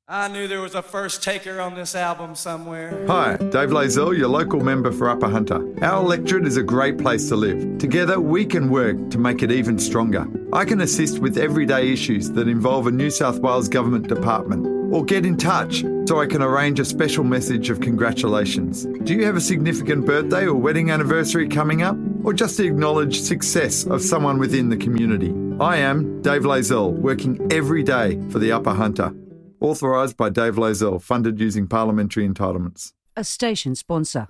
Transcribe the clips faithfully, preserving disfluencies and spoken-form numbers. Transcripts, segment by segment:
I knew there was a first taker on this album somewhere. Hi, Dave Lazell, your local member for Upper Hunter. Our electorate is a great place to live. Together, we can work to make it even stronger. I can assist with everyday issues that involve a New South Wales Government department, or get in touch so I can arrange a special message of congratulations. Do you have a significant birthday or wedding anniversary coming up? Or just to acknowledge success of someone within the community? I am Dave Lazell, working every day for the Upper Hunter. Authorised by Dave Lazell, funded using parliamentary entitlements. A station sponsor.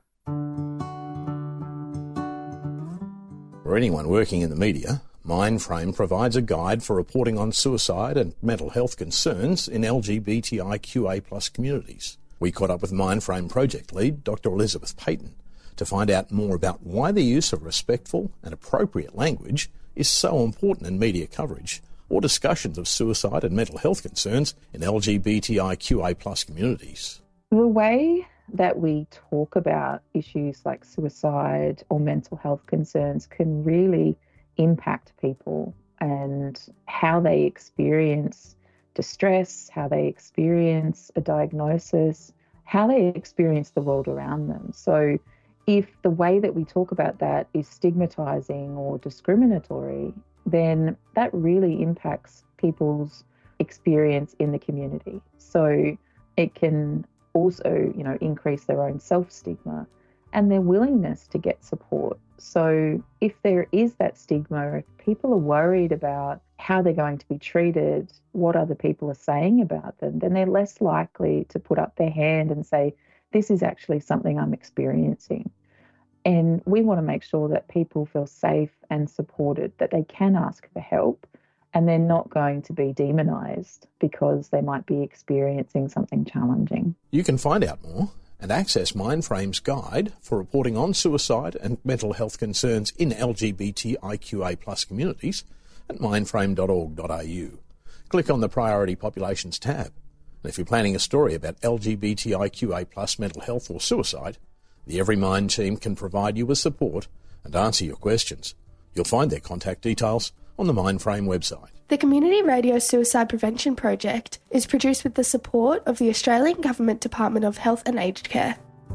For anyone working in the media, Mindframe provides a guide for reporting on suicide and mental health concerns in L G B T I Q A plus communities. We caught up with Mindframe project lead Doctor Elizabeth Payton to find out more about why the use of respectful and appropriate language is so important in media coverage or discussions of suicide and mental health concerns in L G B T I Q A plus communities. The way that we talk about issues like suicide or mental health concerns can really impact people and how they experience distress, how they experience a diagnosis, how they experience the world around them. So if the way that we talk about that is stigmatizing or discriminatory, then that really impacts people's experience in the community. So it can also, you know, increase their own self-stigma and their willingness to get support. So if there is that stigma, if people are worried about how they're going to be treated, what other people are saying about them, then they're less likely to put up their hand and say, this is actually something I'm experiencing. And we want to make sure that people feel safe and supported, that they can ask for help and they're not going to be demonised because they might be experiencing something challenging. You can find out more and access Mindframe's guide for reporting on suicide and mental health concerns in L G B T I Q A plus communities at mindframe dot org dot a u. Click on the Priority Populations tab. And if you're planning a story about L G B T I Q A plus mental health or suicide, the Every Mind team can provide you with support and answer your questions. You'll find their contact details on the Mindframe website. The Community Radio Suicide Prevention Project is produced with the support of the Australian Government Department of Health and Aged Care.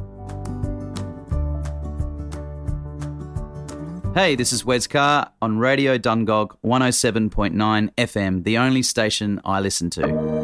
Hey, this is Wes Carr on Radio Dungog one oh seven point nine F M, the only station I listen to.